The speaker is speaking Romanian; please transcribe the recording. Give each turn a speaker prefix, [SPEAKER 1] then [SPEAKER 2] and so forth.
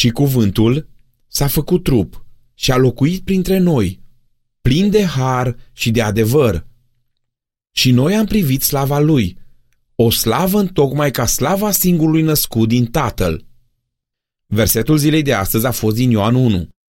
[SPEAKER 1] Și cuvântul s-a făcut trup și a locuit printre noi, plin de har și de adevăr. Și noi am privit slava lui, o slavă întocmai ca slava singurului născut din Tatăl. Versetul zilei de astăzi a fost din Ioan 1.